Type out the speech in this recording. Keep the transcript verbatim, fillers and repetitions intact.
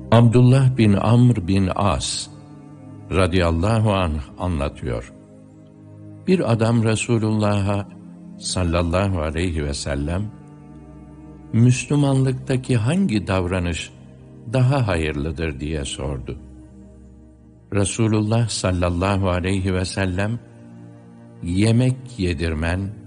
Abdullah bin Amr bin As radıyallahu anh anlatıyor. Bir adam Resulullah'a sallallahu aleyhi ve sellem, Müslümanlıktaki hangi davranış daha hayırlıdır diye sordu. Resulullah sallallahu aleyhi ve sellem, yemek yedirmen,